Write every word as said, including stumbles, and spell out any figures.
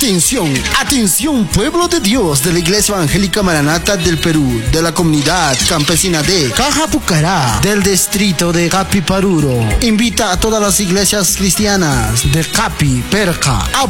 Atención, atención, pueblo de Dios de la Iglesia Evangélica Maranata del Perú, de la comunidad campesina de Cajapucará, del distrito de Capiparuro. Invita a todas las iglesias cristianas de Capi, Perca,